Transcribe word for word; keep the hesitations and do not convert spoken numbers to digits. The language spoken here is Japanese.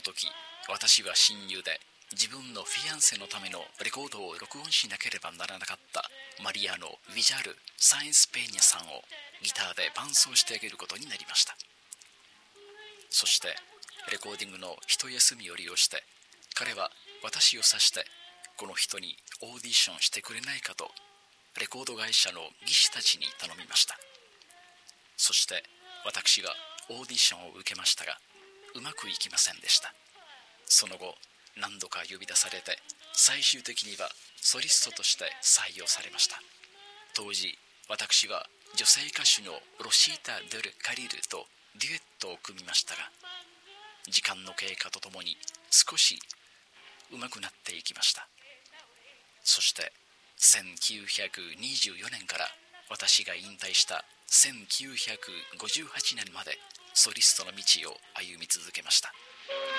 の時、私は親友で自分のフィアンセのためのレコードを録音しなければならなかったマリアノ・ヴィジャル・サインスペーニャさんをギターで伴奏してあげることになりました。そしてレコーディングの一休みを利用して、彼は私を指してこの人にオーディションしてくれないかとレコード会社の技師たちに頼みました。そして私はオーディションを受けましたが、うまくいきませんでした。その後何度か呼び出されて、最終的にはソリストとして採用されました。当時私は女性歌手のロシータ・デル・カリルとデュエットを組みましたが、時間の経過とともに少し上手くなっていきました。そしてせんきゅうひゃくにじゅうよねんから私が引退したせんきゅうひゃくごじゅうはちねんまでソリストの道を歩み続けました。